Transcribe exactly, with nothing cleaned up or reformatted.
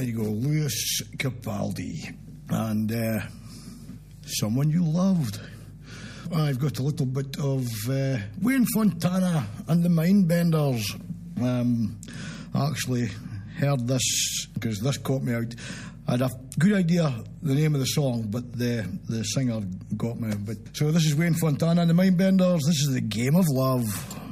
There you go, Lewis Capaldi. And uh, Someone You Loved. I've got a little bit of uh, Wayne Fontana and the Mindbenders. Um, I actually heard this because this caught me out. I had a good idea the name of the song, but the the singer got me. But so this is Wayne Fontana and the Mindbenders. This is The Game of Love.